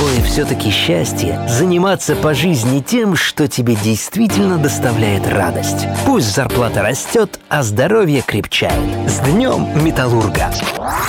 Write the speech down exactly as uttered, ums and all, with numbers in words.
какое все-таки счастье заниматься по жизни тем, что тебе действительно доставляет радость. Пусть зарплата растет, а здоровье крепчает. С днем Металлурга!